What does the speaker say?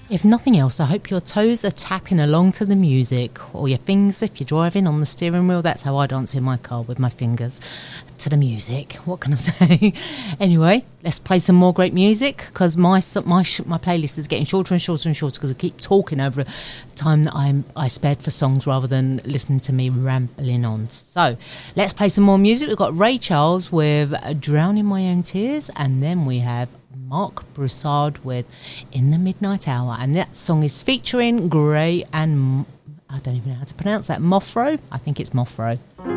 If nothing else, I hope your toes are tapping along to the music, or your fingers if you're driving on the steering wheel. That's how I dance in my car, with my fingers to the music. What can I say? Anyway, let's play some more great music, because my playlist is getting shorter and shorter and shorter because I keep talking over time that I spared for songs rather than listening to me rambling on. So let's play some more music. We've got Ray Charles with Drown in My Own Tears, and then we have Mark Broussard with In the Midnight Hour, and that song is featuring Gray and I don't even know how to pronounce that, Moffro? I think it's Moffro.